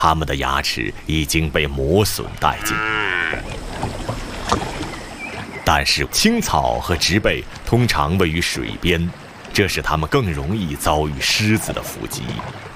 它们的牙齿已经被磨损殆尽。但是青草和植被通常位于水边，这使它们更容易遭遇狮子的伏击。